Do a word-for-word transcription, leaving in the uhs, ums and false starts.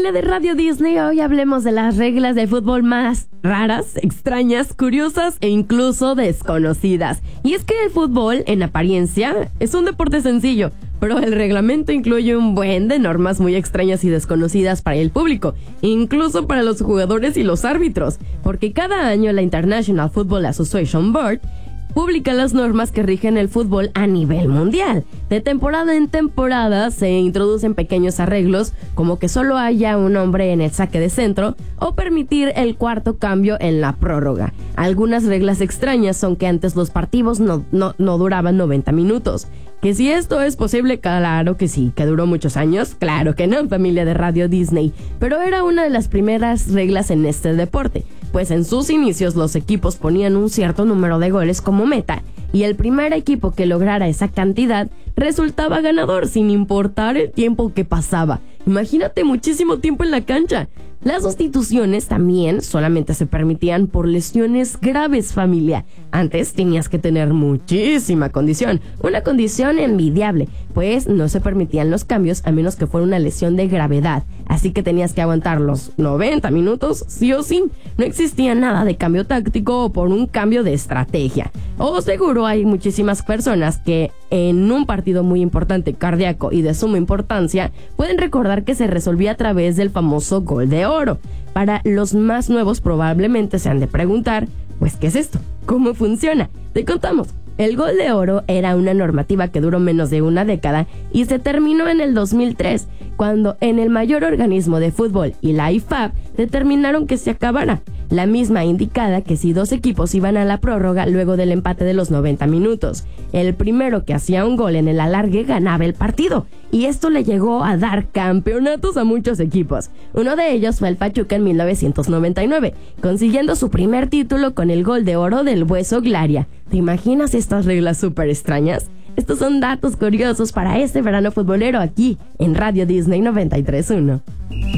familia de Radio Disney, hoy hablemos de las reglas del fútbol más raras, extrañas, curiosas e incluso desconocidas. Y es que el fútbol, en apariencia, es un deporte sencillo, pero el reglamento incluye un buen de normas muy extrañas y desconocidas para el público, incluso para los jugadores y los árbitros, porque cada año la International Football Association Board publica las normas que rigen el fútbol a nivel mundial. De temporada en temporada se introducen pequeños arreglos, como que solo haya un hombre en el saque de centro o permitir el cuarto cambio en la prórroga. Algunas reglas extrañas son que antes los partidos no, no, no duraban noventa minutos. ¿Que si esto es posible? Claro que sí. ¿Que duró muchos años? Claro que no, familia de Radio Disney. Pero era una de las primeras reglas en este deporte, pues en sus inicios los equipos ponían un cierto número de goles como meta, y el primer equipo que lograra esa cantidad resultaba ganador sin importar el tiempo que pasaba. Imagínate, muchísimo tiempo en la cancha. Las sustituciones también solamente se permitían por lesiones graves, familia. Antes tenías que tener muchísima condición, una condición envidiable, pues no se permitían los cambios a menos que fuera una lesión de gravedad. Así que tenías que aguantar los noventa minutos sí o sí. No existía nada de cambio táctico o por un cambio de estrategia. O seguro hay muchísimas personas que en un partido muy importante, cardíaco y de suma importancia, pueden recordar que se resolvía a través del famoso gol de oro. Para los más nuevos probablemente se han de preguntar, pues ¿qué es esto? ¿Cómo funciona? Te contamos. El gol de oro era una normativa que duró menos de una década y se terminó en el dos mil tres, cuando en el mayor organismo de fútbol y la I F A B determinaron que se acabara. La misma indicada que si dos equipos iban a la prórroga luego del empate de los noventa minutos, el primero que hacía un gol en el alargue ganaba el partido, y esto le llegó a dar campeonatos a muchos equipos. Uno de ellos fue el Pachuca en mil novecientos noventa y nueve, consiguiendo su primer título con el gol de oro del Hueso Glaria. ¿Te imaginas estas reglas súper extrañas? Estos son datos curiosos para este verano futbolero aquí en Radio Disney noventa y tres punto uno.